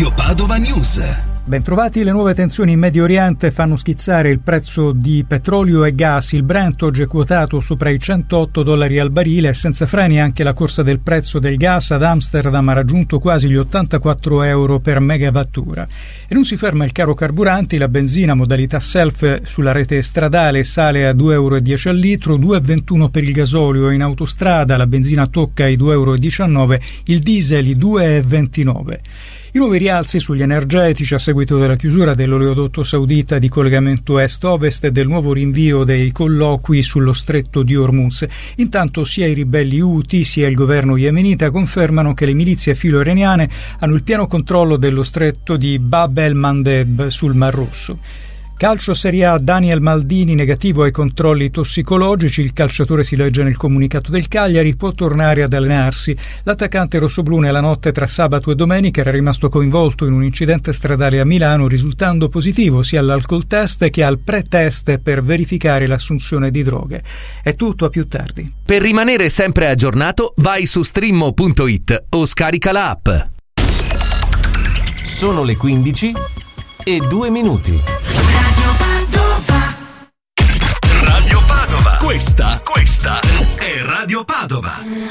Radio Padova News. Bentrovati. Le nuove tensioni in Medio Oriente fanno schizzare il prezzo di petrolio e gas. Il Brent oggi è quotato sopra i $108 al barile e senza freni anche la corsa del prezzo del gas. Ad Amsterdam ha raggiunto quasi gli €84 per megawattora. E non si ferma il caro carburanti. La benzina modalità self sulla rete stradale sale a €2,10 al litro, €2,21 per il gasolio. In autostrada la benzina tocca i €2,19, il diesel i €2,29. I nuovi rialzi sugli energetici a seguito della chiusura dell'oleodotto saudita di collegamento est-ovest e del nuovo rinvio dei colloqui sullo stretto di Hormuz. Intanto sia i ribelli Houthi sia il governo yemenita confermano che le milizie filo-iraniane hanno il pieno controllo dello stretto di Bab el-Mandeb sul Mar Rosso. Calcio Serie A, Daniel Maldini negativo ai controlli tossicologici. Il calciatore, si legge nel comunicato del Cagliari, può tornare ad allenarsi. L'attaccante rossoblù nella notte tra sabato e domenica era rimasto coinvolto in un incidente stradale a Milano, risultando positivo sia all'alcol test che al pre-test per verificare l'assunzione di droghe. È tutto, a più tardi. Per rimanere sempre aggiornato, vai su streammo.it o scarica la app. Sono le 15:02. Radio Padova. Questa è Radio Padova.